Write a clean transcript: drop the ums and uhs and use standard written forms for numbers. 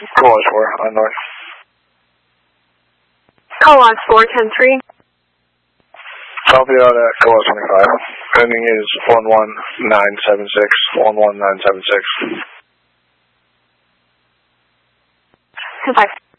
Colas 4 on north. Colas 4, 10-3. Copy out at Colas 25. Pending is 11976. 11976. 10-5.